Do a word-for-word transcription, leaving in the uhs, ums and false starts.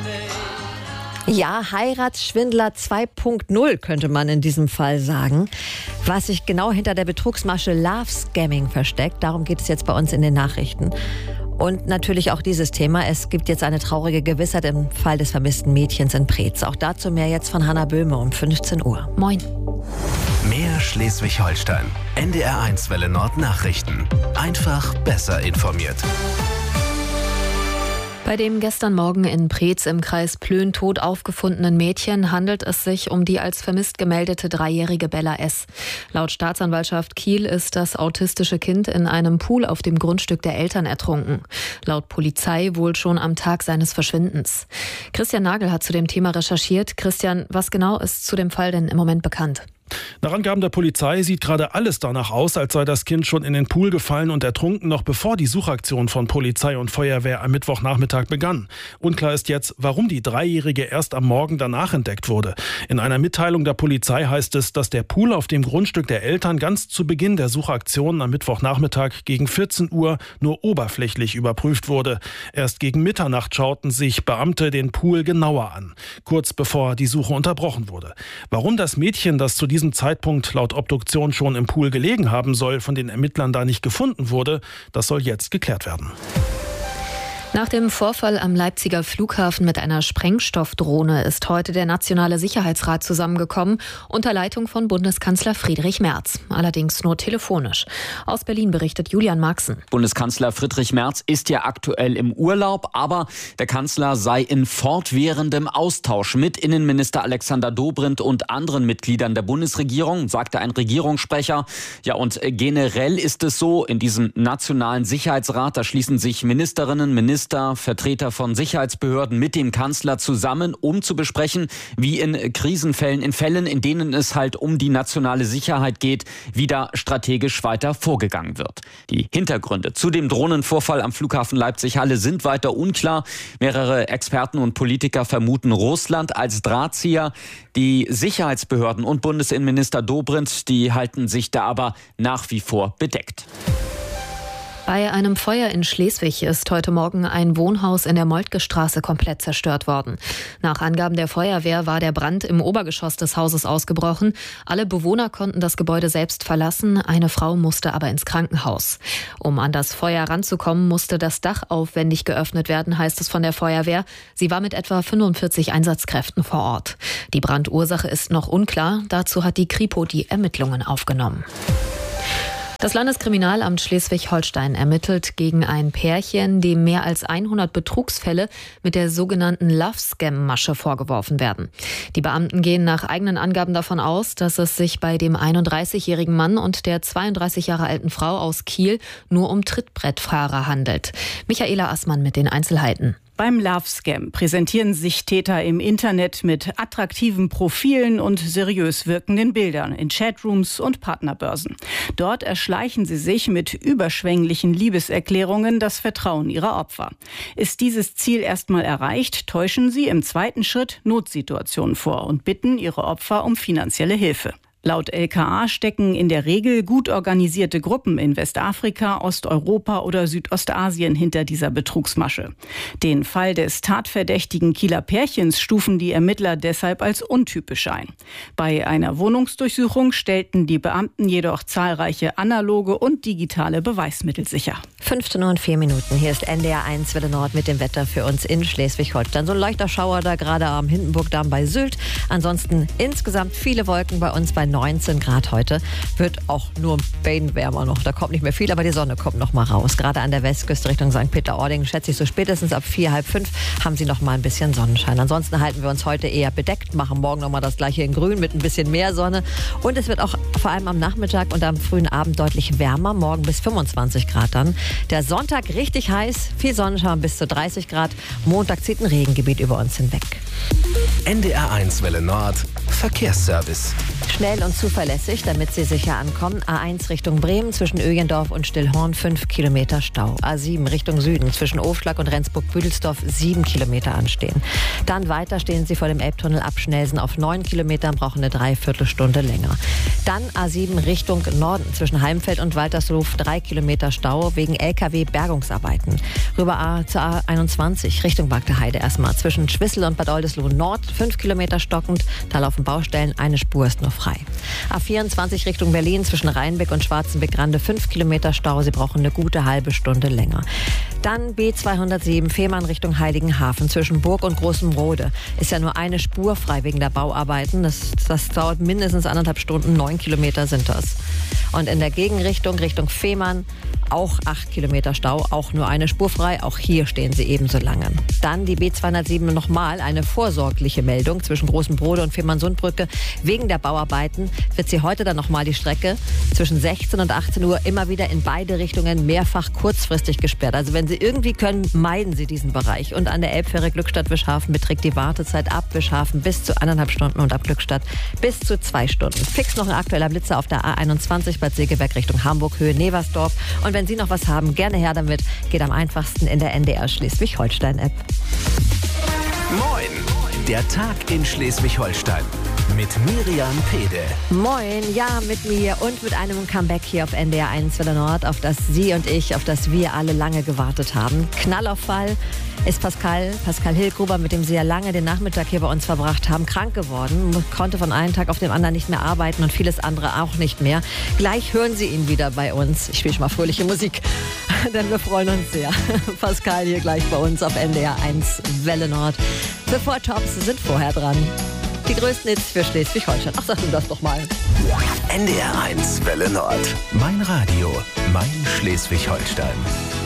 Ja, Heiratsschwindler zwei Punkt null könnte man in diesem Fall sagen. Was sich genau hinter der Betrugsmasche Love Scamming versteckt, darum geht es jetzt bei uns in den Nachrichten. Und natürlich auch dieses Thema. Es gibt jetzt eine traurige Gewissheit im Fall des vermissten Mädchens in Preetz. Auch dazu mehr jetzt von Hannah Böhme um fünfzehn Uhr. Moin. Mehr Schleswig-Holstein. N D R eins Welle Nord Nachrichten. Einfach besser informiert. Bei dem gestern Morgen in Preetz im Kreis Plön tot aufgefundenen Mädchen handelt es sich um die als vermisst gemeldete dreijährige Bella S. Laut Staatsanwaltschaft Kiel ist das autistische Kind in einem Pool auf dem Grundstück der Eltern ertrunken. Laut Polizei wohl schon am Tag seines Verschwindens. Christian Nagel hat zu dem Thema recherchiert. Christian, was genau ist zu dem Fall denn im Moment bekannt? Nach Angaben der Polizei sieht gerade alles danach aus, als sei das Kind schon in den Pool gefallen und ertrunken, noch bevor die Suchaktion von Polizei und Feuerwehr am Mittwochnachmittag begann. Unklar ist jetzt, warum die Dreijährige erst am Morgen danach entdeckt wurde. In einer Mitteilung der Polizei heißt es, dass der Pool auf dem Grundstück der Eltern ganz zu Beginn der Suchaktion am Mittwochnachmittag gegen vierzehn Uhr nur oberflächlich überprüft wurde. Erst gegen Mitternacht schauten sich Beamte den Pool genauer an, kurz bevor die Suche unterbrochen wurde. Warum das Mädchen, das zu diesem Zeitpunkt laut Obduktion schon im Pool gelegen haben soll, von den Ermittlern da nicht gefunden wurde, das soll jetzt geklärt werden. Nach dem Vorfall am Leipziger Flughafen mit einer Sprengstoffdrohne ist heute der Nationale Sicherheitsrat zusammengekommen, unter Leitung von Bundeskanzler Friedrich Merz. Allerdings nur telefonisch. Aus Berlin berichtet Julian Marxen. Bundeskanzler Friedrich Merz ist ja aktuell im Urlaub, aber der Kanzler sei in fortwährendem Austausch mit Innenminister Alexander Dobrindt und anderen Mitgliedern der Bundesregierung, sagte ein Regierungssprecher. Ja, und generell ist es so, in diesem Nationalen Sicherheitsrat, da schließen sich Ministerinnen, Minister, Vertreter von Sicherheitsbehörden mit dem Kanzler zusammen, um zu besprechen, wie in Krisenfällen, in Fällen, in denen es halt um die nationale Sicherheit geht, wie da strategisch weiter vorgegangen wird. Die Hintergründe zu dem Drohnenvorfall am Flughafen Leipzig-Halle sind weiter unklar. Mehrere Experten und Politiker vermuten Russland als Drahtzieher. Die Sicherheitsbehörden und Bundesinnenminister Dobrindt, die halten sich da aber nach wie vor bedeckt. Bei einem Feuer in Schleswig ist heute Morgen ein Wohnhaus in der Moltke-Straße komplett zerstört worden. Nach Angaben der Feuerwehr war der Brand im Obergeschoss des Hauses ausgebrochen. Alle Bewohner konnten das Gebäude selbst verlassen, eine Frau musste aber ins Krankenhaus. Um an das Feuer ranzukommen, musste das Dach aufwendig geöffnet werden, heißt es von der Feuerwehr. Sie war mit etwa fünfundvierzig Einsatzkräften vor Ort. Die Brandursache ist noch unklar, dazu hat die Kripo die Ermittlungen aufgenommen. Das Landeskriminalamt Schleswig-Holstein ermittelt gegen ein Pärchen, dem mehr als hundert Betrugsfälle mit der sogenannten Love-Scam-Masche vorgeworfen werden. Die Beamten gehen nach eigenen Angaben davon aus, dass es sich bei dem einunddreißigjährigen Mann und der zweiunddreißig Jahre alten Frau aus Kiel nur um Trittbrettfahrer handelt. Michaela Assmann mit den Einzelheiten. Beim Love Scam präsentieren sich Täter im Internet mit attraktiven Profilen und seriös wirkenden Bildern in Chatrooms und Partnerbörsen. Dort erschleichen sie sich mit überschwänglichen Liebeserklärungen das Vertrauen ihrer Opfer. Ist dieses Ziel erstmal erreicht, täuschen sie im zweiten Schritt Notsituationen vor und bitten ihre Opfer um finanzielle Hilfe. Laut L K A stecken in der Regel gut organisierte Gruppen in Westafrika, Osteuropa oder Südostasien hinter dieser Betrugsmasche. Den Fall des tatverdächtigen Kieler Pärchens stufen die Ermittler deshalb als untypisch ein. Bei einer Wohnungsdurchsuchung stellten die Beamten jedoch zahlreiche analoge und digitale Beweismittel sicher. fünfzehn Uhr und vier Minuten. Hier ist N D R eins Welle Nord mit dem Wetter für uns in Schleswig-Holstein. So ein leichter Schauer da gerade am Hindenburgdamm bei Sylt. Ansonsten insgesamt viele Wolken bei uns bei neunzehn Grad heute. Wird auch nur ein bisschen wärmer noch. Da kommt nicht mehr viel, aber die Sonne kommt noch mal raus. Gerade an der Westküste Richtung Sankt Peter-Ording schätze ich so spätestens ab vier, halb fünf haben sie noch mal ein bisschen Sonnenschein. Ansonsten halten wir uns heute eher bedeckt, machen morgen noch mal das gleiche in grün mit ein bisschen mehr Sonne. Und es wird auch vor allem am Nachmittag und am frühen Abend deutlich wärmer. Morgen bis fünfundzwanzig Grad dann. Der Sonntag richtig heiß, viel Sonnenschein bis zu dreißig Grad. Montag zieht ein Regengebiet über uns hinweg. N D R eins Welle Nord Verkehrsservice. Schnell und zuverlässig, damit Sie sicher ankommen. A eins Richtung Bremen zwischen Öjendorf und Stillhorn fünf Kilometer Stau. A sieben Richtung Süden zwischen Ofschlag und Rendsburg-Büdelsdorf sieben Kilometer anstehen. Dann weiter stehen Sie vor dem Elbtunnel ab Schnelsen auf neun Kilometern, brauchen eine Dreiviertelstunde länger. Dann A sieben Richtung Norden zwischen Heimfeld und Waltersloh drei Kilometer Stau wegen L K W-Bergungsarbeiten. Rüber A zur A einundzwanzig Richtung Bagdeheide erstmal zwischen Schwissel und Bad Oldesloe Nord fünf Kilometer stockend. Da laufen Baustellen, eine Spur ist nur frei. A vierundzwanzig Richtung Berlin zwischen Rheinbeck und Schwarzenbeck-Grande fünf Kilometer Stau. Sie brauchen eine gute halbe Stunde länger. Dann B zweihundertsieben Fehmarn Richtung Heiligenhafen zwischen Burg und Großem Rode. Ist ja nur eine Spur frei wegen der Bauarbeiten. Das, das dauert mindestens anderthalb Stunden. Neun Kilometer sind das. Und in der Gegenrichtung, Richtung Fehmarn, auch acht Kilometer Stau, auch nur eine Spur frei. Auch hier stehen sie ebenso lange. Dann die B zweihundertsieben nochmal, eine vorsorgliche Meldung zwischen Großem Brode und Fehmarn-Sundbrücke. Wegen der Bauarbeiten wird sie heute dann nochmal die Strecke zwischen sechzehn und achtzehn Uhr immer wieder in beide Richtungen mehrfach kurzfristig gesperrt. Also wenn Sie irgendwie können, meiden Sie diesen Bereich. Und an der Elbfähre Glückstadt-Wischhafen beträgt die Wartezeit ab Wischhafen bis zu eineinhalb Stunden und ab Glückstadt bis zu zwei Stunden. Fix noch ein aktueller Blitzer auf der A einundzwanzig Bad Segeberg Richtung Hamburg, Höhe Neversdorf. Und wenn Sie noch was haben, gerne her damit. Geht am einfachsten in der N D R Schleswig-Holstein-App. Moin, der Tag in Schleswig-Holstein mit Miriam Pede. Moin, ja, mit mir und mit einem Comeback hier auf N D R eins Welle Nord, auf das Sie und ich, auf das wir alle lange gewartet haben. Knallauffall ist Pascal, Pascal Hillgruber, mit dem Sie ja lange den Nachmittag hier bei uns verbracht haben, krank geworden, konnte von einem Tag auf den anderen nicht mehr arbeiten und vieles andere auch nicht mehr. Gleich hören Sie ihn wieder bei uns. Ich spiele schon mal fröhliche Musik, denn wir freuen uns sehr. Pascal hier gleich bei uns auf N D R eins Welle Nord. Bevor Tops sind vorher dran. Die größten Hits für Schleswig-Holstein. Ach, sag du das doch mal. N D R eins Welle Nord. Mein Radio, mein Schleswig-Holstein.